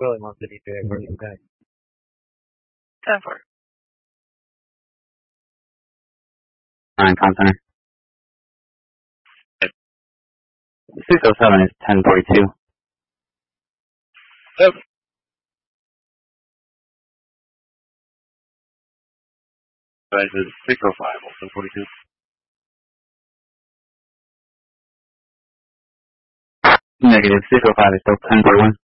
really wants to be fair for you guys. 10-4. 9 com center. 607 is 1042. Yep. Guys, is 605, also 42. Negative. 605 is still 1041.